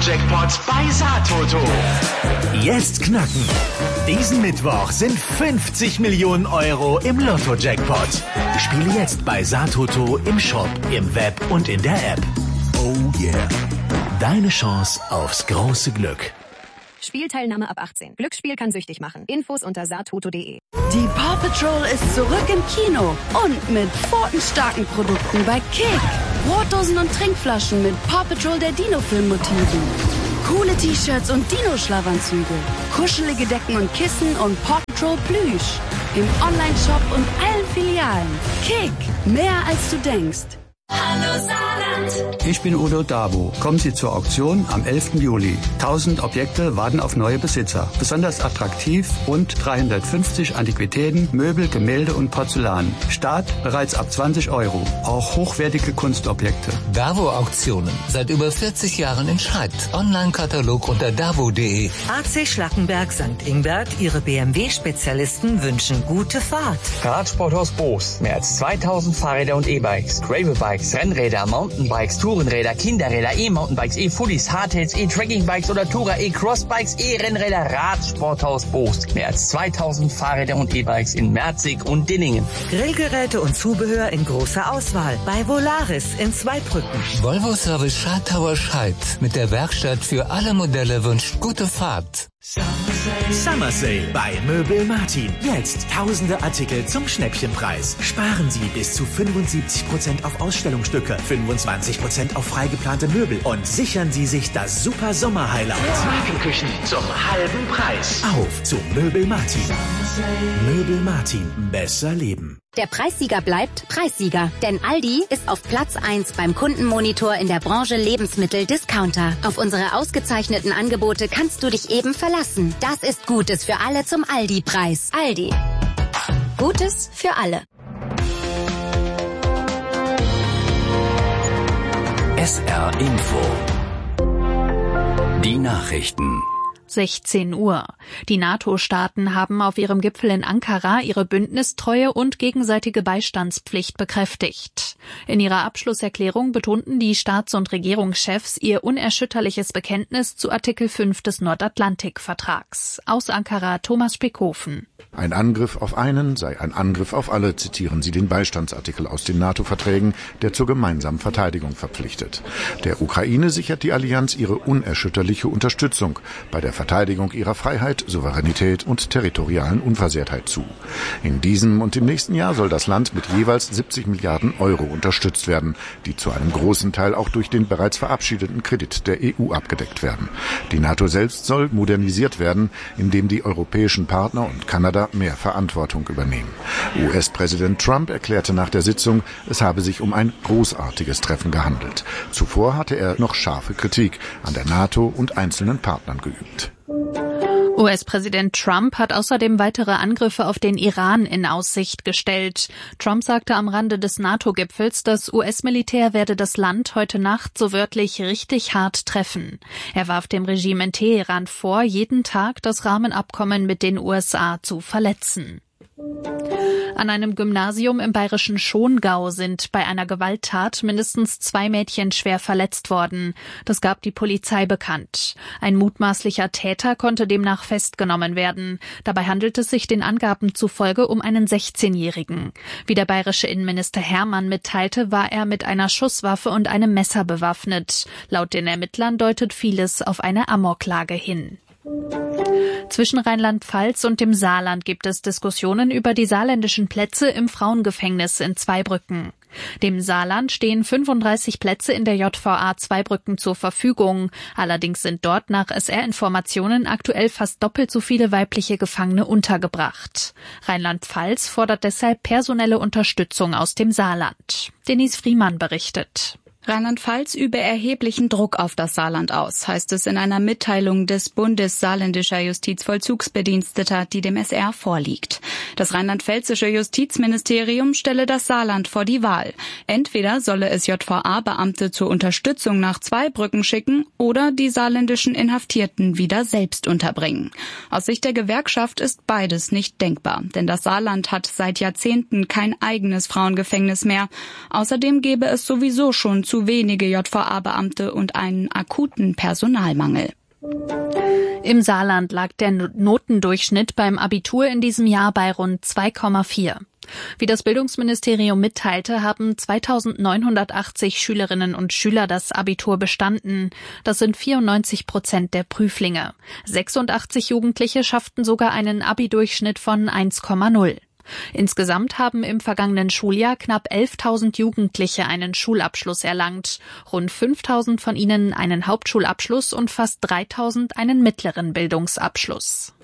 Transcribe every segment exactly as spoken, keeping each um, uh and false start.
Lotto-Jackpot bei Satoto. Jetzt knacken. Diesen Mittwoch sind fünfzig Millionen Euro im Lotto-Jackpot. Spiele jetzt bei Satoto im Shop, im Web und in der App. Oh yeah. Deine Chance aufs große Glück. Spielteilnahme ab achtzehn. Glücksspiel kann süchtig machen. Infos unter satoto punkt de. Die Paw Patrol ist zurück im Kino und mit pfotenstarken Produkten bei Kick. Brotdosen und Trinkflaschen mit Paw Patrol der Dino-Film-Motiven. Coole T-Shirts und Dino-Schlafanzüge. Kuschelige Decken und Kissen und Paw Patrol Plüsch. Im Online-Shop und allen Filialen. Kick, mehr als du denkst. Hallo Saarland. Ich bin Udo Dabo. Kommen Sie zur Auktion am elften Juli. tausend Objekte warten auf neue Besitzer. Besonders attraktiv rund dreihundertfünfzig Antiquitäten, Möbel, Gemälde und Porzellan. Start bereits ab zwanzig Euro. Auch hochwertige Kunstobjekte. Davo Auktionen. Seit über vierzig Jahren in Scheidt. Online-Katalog unter davo punkt de. A C Schlackenberg Sankt Ingbert, Ihre B M W-Spezialisten wünschen gute Fahrt. Radsporthaus Boos. Mehr als zweitausend Fahrräder und E-Bikes, Gravelbikes, Rennräder, Mountainbikes, Tourenräder, Kinderräder, E-Mountainbikes, E-Fullies, Hardtails, E-Trackingbikes oder Tourer, E-Crossbikes, E-Rennräder, Radsporthaus Boos. Mehr als zweitausend Fahrräder und E-Bikes in Merzig und Dinningen. Grillgeräte und Zubehör in großer Auswahl. Bei Volaris in Zweibrücken. Volvo Service Schartauer Scheid. Mit der Werkstatt für alle Modelle wünscht gute Fahrt. Summer Sale bei Möbel Martin. Jetzt tausende Artikel zum Schnäppchenpreis. Sparen Sie bis zu fünfundsiebzig Prozent auf Ausstellungsstücke, fünfundzwanzig Prozent auf freigeplante Möbel und sichern Sie sich das super Sommer-Highlight. Markenküchen zum halben Preis. Auf zu Möbel Martin. Möbel Martin. Besser leben. Der Preissieger bleibt Preissieger, denn Aldi ist auf Platz eins beim Kundenmonitor in der Branche Lebensmittel-Discounter. Auf unsere ausgezeichneten Angebote kannst du dich eben verlassen. Das ist Gutes für alle zum Aldi-Preis. Aldi. Gutes für alle. S R Info. Die Nachrichten. sechzehn Uhr. Die NATO-Staaten haben auf ihrem Gipfel in Ankara ihre Bündnistreue und gegenseitige Beistandspflicht bekräftigt. In ihrer Abschlusserklärung betonten die Staats- und Regierungschefs ihr unerschütterliches Bekenntnis zu Artikel fünf des Nordatlantikvertrags. Aus Ankara Thomas Spickhofen. Ein Angriff auf einen sei ein Angriff auf alle, zitieren Sie den Beistandsartikel aus den NATO-Verträgen, der zur gemeinsamen Verteidigung verpflichtet. Der Ukraine sichert die Allianz ihre unerschütterliche Unterstützung bei der Verteidigung ihrer Freiheit, Souveränität und territorialen Unversehrtheit zu. In diesem und im nächsten Jahr soll das Land mit jeweils siebzig Milliarden Euro unterstützt werden, die zu einem großen Teil auch durch den bereits verabschiedeten Kredit der E U abgedeckt werden. Die NATO selbst soll modernisiert werden, indem die europäischen Partner und Kanada mehr Verantwortung übernehmen. U S-Präsident Trump erklärte nach der Sitzung, es habe sich um ein großartiges Treffen gehandelt. Zuvor hatte er noch scharfe Kritik an der NATO und einzelnen Partnern geübt. U S-Präsident Trump hat außerdem weitere Angriffe auf den Iran in Aussicht gestellt. Trump sagte am Rande des NATO-Gipfels, das U S-Militär werde das Land heute Nacht so wörtlich richtig hart treffen. Er warf dem Regime in Teheran vor, jeden Tag das Rahmenabkommen mit den U S A zu verletzen. An einem Gymnasium im bayerischen Schongau sind bei einer Gewalttat mindestens zwei Mädchen schwer verletzt worden. Das gab die Polizei bekannt. Ein mutmaßlicher Täter konnte demnach festgenommen werden. Dabei handelt es sich den Angaben zufolge um einen sechzehnjährigen. Wie der bayerische Innenminister Hermann mitteilte, war er mit einer Schusswaffe und einem Messer bewaffnet. Laut den Ermittlern deutet vieles auf eine Amoklage hin. Zwischen Rheinland-Pfalz und dem Saarland gibt es Diskussionen über die saarländischen Plätze im Frauengefängnis in Zweibrücken. Dem Saarland stehen fünfunddreißig Plätze in der J V A Zweibrücken zur Verfügung. Allerdings sind dort nach S R-Informationen aktuell fast doppelt so viele weibliche Gefangene untergebracht. Rheinland-Pfalz fordert deshalb personelle Unterstützung aus dem Saarland. Denise Friemann berichtet. Rheinland-Pfalz übe erheblichen Druck auf das Saarland aus, heißt es in einer Mitteilung des Bundes saarländischer Justizvollzugsbediensteter, die dem S R vorliegt. Das rheinland-pfälzische Justizministerium stelle das Saarland vor die Wahl. Entweder solle es J V A-Beamte zur Unterstützung nach Zweibrücken schicken oder die saarländischen Inhaftierten wieder selbst unterbringen. Aus Sicht der Gewerkschaft ist beides nicht denkbar, denn das Saarland hat seit Jahrzehnten kein eigenes Frauengefängnis mehr. Außerdem gäbe es sowieso schon zu wenige J V A-Beamte und einen akuten Personalmangel. Im Saarland lag der Notendurchschnitt beim Abitur in diesem Jahr bei rund zwei Komma vier. Wie das Bildungsministerium mitteilte, haben zweitausendneunhundertachtzig Schülerinnen und Schüler das Abitur bestanden. Das sind vierundneunzig Prozent der Prüflinge. sechsundachtzig Jugendliche schafften sogar einen Abi-Durchschnitt von eins Komma null. Insgesamt haben im vergangenen Schuljahr knapp elftausend Jugendliche einen Schulabschluss erlangt. Rund fünftausend von ihnen einen Hauptschulabschluss und fast dreitausend einen mittleren Bildungsabschluss.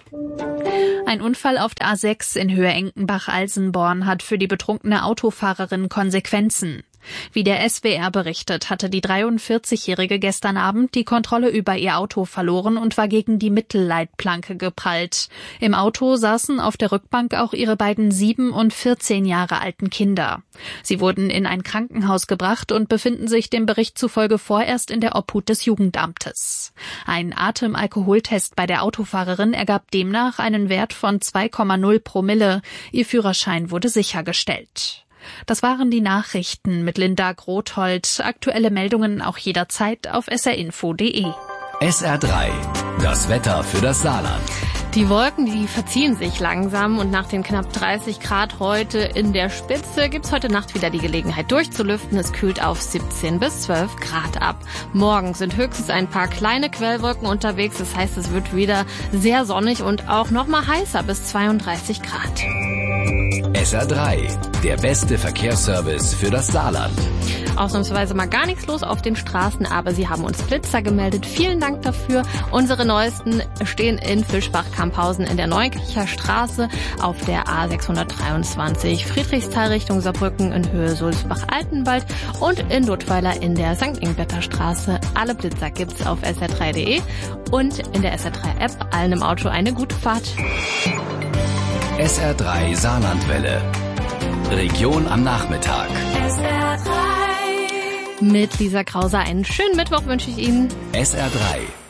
Ein Unfall auf der A sechs in Höhe Enkenbach-Alsenborn hat für die betrunkene Autofahrerin Konsequenzen. Wie der S W R berichtet, hatte die dreiundvierzigjährige gestern Abend die Kontrolle über ihr Auto verloren und war gegen die Mittelleitplanke geprallt. Im Auto saßen auf der Rückbank auch ihre beiden sieben und vierzehn Jahre alten Kinder. Sie wurden in ein Krankenhaus gebracht und befinden sich dem Bericht zufolge vorerst in der Obhut des Jugendamtes. Ein Atemalkoholtest bei der Autofahrerin ergab demnach einen Wert von zwei Komma null Promille. Ihr Führerschein wurde sichergestellt. Das waren die Nachrichten mit Linda Grothold. Aktuelle Meldungen auch jederzeit auf s r info punkt d e. S R drei, das Wetter für das Saarland. Die Wolken, die verziehen sich langsam und nach den knapp dreißig Grad heute in der Spitze gibt's heute Nacht wieder die Gelegenheit durchzulüften. Es kühlt auf siebzehn bis zwölf Grad ab. Morgen sind höchstens ein paar kleine Quellwolken unterwegs. Das heißt, es wird wieder sehr sonnig und auch noch mal heißer bis zweiunddreißig Grad. S R drei, der beste Verkehrsservice für das Saarland. Ausnahmsweise mal gar nichts los auf den Straßen, aber Sie haben uns Blitzer gemeldet. Vielen Dank dafür. Unsere neuesten stehen in Fischbach-Kamphausen in der Neukircher Straße, auf der A sechshundertdreiundzwanzig Friedrichsthal Richtung Saarbrücken in Höhe Sulzbach-Altenwald und in Dudweiler in der Sankt Ingbärter Straße. Alle Blitzer gibt's auf s r drei punkt d e und in der S R drei App. Allen im Auto eine gute Fahrt. S R drei Saarlandwelle. Region am Nachmittag. S R drei. Mit Lisa Krauser einen schönen Mittwoch wünsche ich Ihnen. S R drei.